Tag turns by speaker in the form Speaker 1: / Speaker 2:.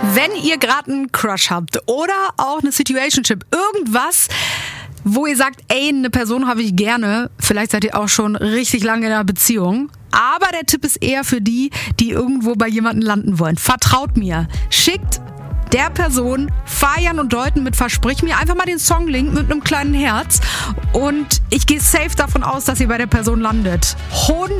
Speaker 1: Wenn ihr gerade einen Crush habt oder auch eine Situationship, irgendwas, wo ihr sagt, ey, eine Person habe ich gerne, vielleicht seid ihr auch schon richtig lange in einer Beziehung, aber der Tipp ist eher für die, die irgendwo bei jemandem landen wollen. Vertraut mir, schickt der Person Feiern und Deuten mit Versprich mir einfach mal den Songlink mit einem kleinen Herz und ich gehe safe davon aus, dass ihr bei der Person landet.